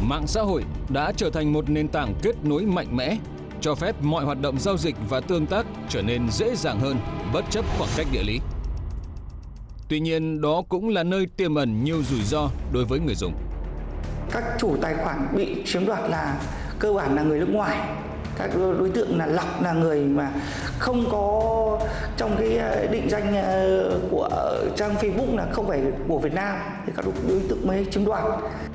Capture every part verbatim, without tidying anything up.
Mạng xã hội đã trở thành một nền tảng kết nối mạnh mẽ, cho phép mọi hoạt động giao dịch và tương tác trở nên dễ dàng hơn bất chấp khoảng cách địa lý. Tuy nhiên, đó cũng là nơi tiềm ẩn nhiều rủi ro đối với người dùng. Các chủ tài khoản bị chiếm đoạt là cơ bản là người nước ngoài. Các đối tượng là lọc là người mà không có trong cái định danh của trang Facebook là không phải của Việt Nam thì các đối tượng mới chiếm đoạt.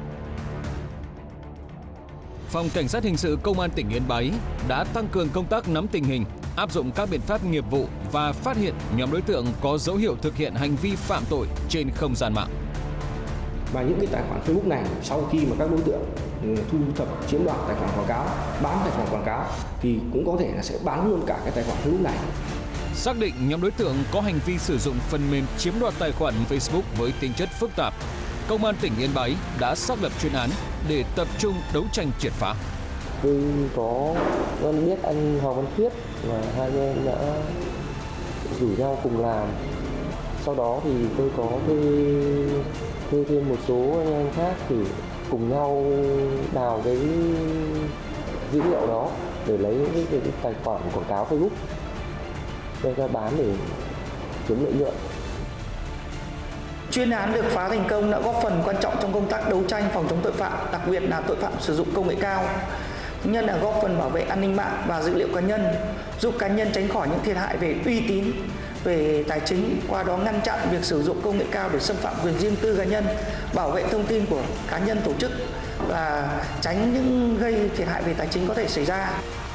Phòng Cảnh sát Hình sự Công an tỉnh Yên Bái đã tăng cường công tác nắm tình hình, áp dụng các biện pháp nghiệp vụ và phát hiện nhóm đối tượng có dấu hiệu thực hiện hành vi phạm tội trên không gian mạng. Và những cái tài khoản Facebook này sau khi mà các đối tượng thu thập chiếm đoạt tài khoản quảng cáo, bán tài khoản quảng cáo thì cũng có thể là sẽ bán luôn cả cái tài khoản Facebook này. Xác định nhóm đối tượng có hành vi sử dụng phần mềm chiếm đoạt tài khoản Facebook với tính chất phức tạp, Công an tỉnh Yên Bái đã xác lập chuyên án để tập trung đấu tranh triệt phá. Tôi có quen biết anh Hoàng Văn Thuyết và hai anh em đã rủ nhau cùng làm. Sau đó thì tôi có thuê, thuê thêm một số anh em khác thì cùng nhau đào cái dữ liệu đó để lấy những cái, cái tài khoản quảng cáo Facebook đem ra bán để kiếm lợi nhuận. Chuyên án được phá thành công đã góp phần quan trọng trong công tác đấu tranh phòng chống tội phạm, đặc biệt là tội phạm sử dụng công nghệ cao. Thứ nhất là góp phần bảo vệ an ninh mạng và dữ liệu cá nhân, giúp cá nhân tránh khỏi những thiệt hại về uy tín, về tài chính, qua đó ngăn chặn việc sử dụng công nghệ cao để xâm phạm quyền riêng tư cá nhân, bảo vệ thông tin của cá nhân tổ chức và tránh những gây thiệt hại về tài chính có thể xảy ra.